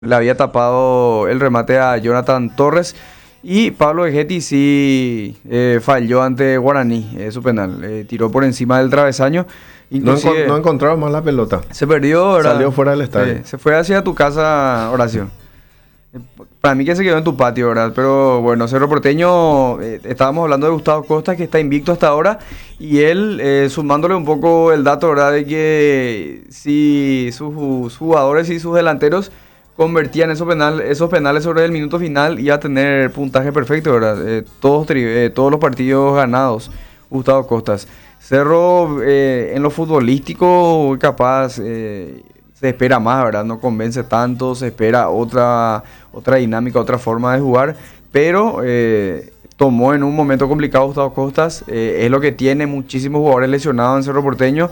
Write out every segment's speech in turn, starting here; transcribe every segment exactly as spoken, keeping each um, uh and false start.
Le había tapado el remate a Jonathan Torres y Pablo Vegetti sí eh, falló ante Guaraní, eh, su penal. Eh, tiró por encima del travesaño. No, encon- Inclusive no encontraron más la pelota. se perdió, ¿verdad? Salió fuera del estadio. Eh, se fue hacia tu casa, Horacio. Eh, Para mí que se quedó en tu patio, ¿verdad? Pero bueno, Cerro Porteño, eh, estábamos hablando de Gustavo Costa, que está invicto hasta ahora, y él, eh, sumándole un poco el dato, ¿verdad? De que si sus, sus jugadores y sus delanteros convertían esos, penal, esos penales sobre el minuto final, iba a tener puntaje perfecto, ¿verdad? Eh, todos, tri- eh, todos los partidos ganados, Gustavo Costas. Cerro, eh, en lo futbolístico, capaz, eh, se espera más, ¿verdad? No convence tanto, se espera otra, otra dinámica, otra forma de jugar, pero eh, tomó en un momento complicado Gustavo Costas, eh, es lo que tiene muchísimos jugadores lesionados en Cerro Porteño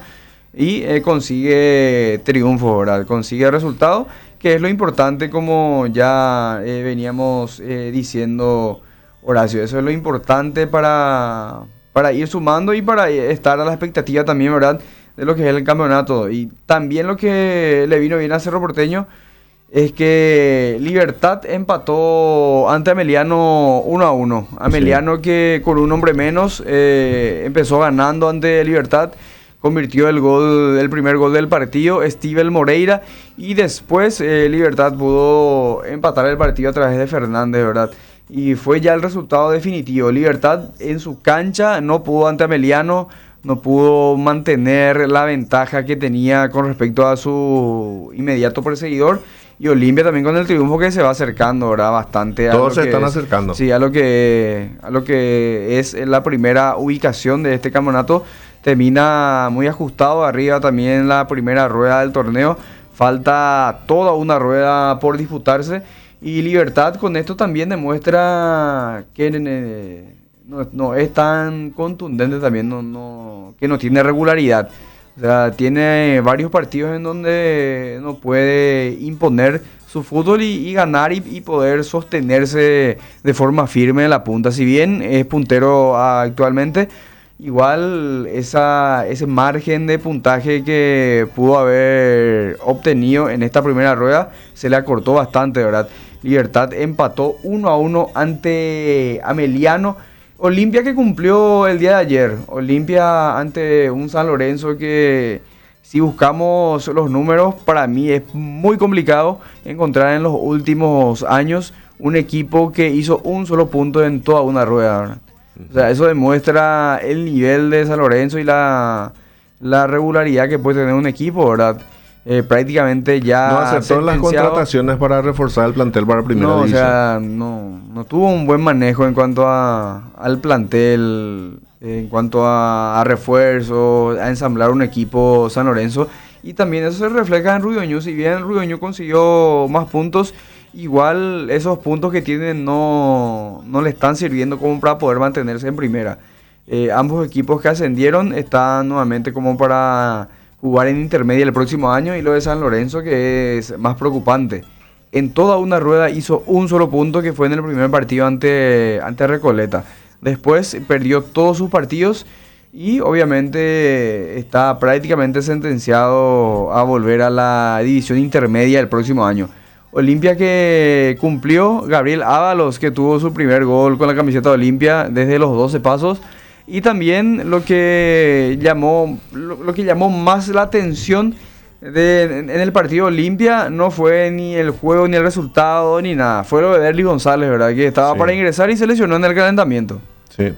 y eh, consigue triunfo, ¿verdad? Consigue resultado, que es lo importante como ya eh, veníamos eh, diciendo, Horacio, eso es lo importante para, para ir sumando y para estar a la expectativa también, ¿verdad? De lo que es el campeonato. Y también lo que le vino bien a Cerro Porteño es que Libertad empató ante Ameliano uno a uno. Ameliano que con un hombre menos eh, empezó ganando ante Libertad, convirtió el gol, el primer gol del partido, Steven Moreira, y después eh, Libertad pudo empatar el partido a través de Fernández, ¿verdad? Y fue ya el resultado definitivo. Libertad en su cancha no pudo ante Ameliano, no pudo mantener la ventaja que tenía con respecto a su inmediato perseguidor. Y Olimpia también con el triunfo que se va acercando, ¿verdad? Bastante a Todos lo se que están es- acercando. Sí, a lo que a lo que es la primera ubicación de este campeonato. Termina muy ajustado arriba también la primera rueda del torneo. Falta toda una rueda por disputarse. Y Libertad con esto también demuestra que eh, no, no es tan contundente también, no, no, que no tiene regularidad. O sea, tiene varios partidos en donde no puede imponer su fútbol y, y ganar y, y poder sostenerse de forma firme en la punta. Si bien es puntero ah, actualmente, igual esa, ese margen de puntaje que pudo haber obtenido en esta primera rueda se le acortó bastante, ¿verdad? Libertad empató uno a uno ante Ameliano. Olimpia que cumplió el día de ayer. Olimpia ante un San Lorenzo que, si buscamos los números, para mí es muy complicado encontrar en los últimos años un equipo que hizo un solo punto en toda una rueda, ¿verdad? O sea, eso demuestra el nivel de San Lorenzo y la, la regularidad que puede tener un equipo, ¿verdad? Eh, prácticamente ya No aceptó las sentenciado. contrataciones para reforzar el plantel para primera No, o división. sea, no, no tuvo un buen manejo en cuanto a, al plantel, en cuanto a, a refuerzos, a ensamblar un equipo San Lorenzo. Y también eso se refleja en Ruidoño. Si bien Ruidoño consiguió más puntos, igual esos puntos que tienen no, no le están sirviendo como para poder mantenerse en primera. Eh, ambos equipos que ascendieron están nuevamente como para jugar en intermedia el próximo año, y lo de San Lorenzo, que es más preocupante. En toda una rueda hizo un solo punto, que fue en el primer partido ante, ante Recoleta. Después perdió todos sus partidos y obviamente está prácticamente sentenciado a volver a la división intermedia el próximo año. Olimpia que cumplió, Gabriel Ábalos, que tuvo su primer gol con la camiseta de Olimpia desde los doce pasos. Y también lo que llamó, lo, lo que llamó más la atención de, en, en el partido Olimpia no fue ni el juego, ni el resultado, ni nada. Fue lo de Derly González, ¿verdad? Que estaba Sí. para ingresar y se lesionó en el calentamiento. Sí.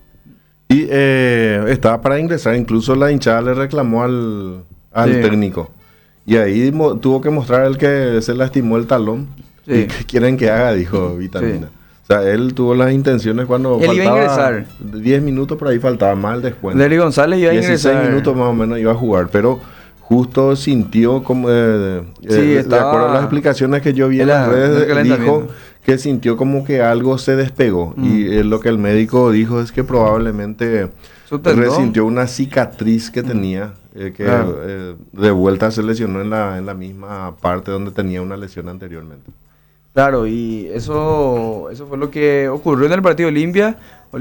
Y eh, estaba para ingresar, incluso la hinchada le reclamó al, al Sí. técnico. Y ahí mo- tuvo que mostrar el que se lastimó el talón. Sí. ¿Y qué quieren que haga? Dijo Vitamina. Sí. O sea, él tuvo las intenciones cuando Él iba a faltaba ingresar. diez minutos, por ahí faltaba más el descuento. Derly González iba a dieciséis ingresar. minutos más o menos iba a jugar, pero justo sintió como... eh, Sí, eh, de estaba acuerdo a las explicaciones que yo vi en en las la- en el redes, calentamiento. dijo que sintió como que algo se despegó. Mm. Y eh, lo que el médico dijo es que probablemente Su tendón. resintió una cicatriz que tenía, eh, que Claro. eh, de vuelta se lesionó en la, en la misma parte donde tenía una lesión anteriormente. Claro, y eso, eso fue lo que ocurrió en el partido Olimpia.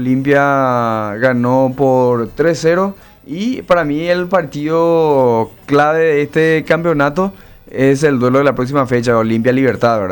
Olimpia ganó por tres cero y para mí el partido clave de este campeonato es el duelo de la próxima fecha, Olimpia Libertad, ¿verdad?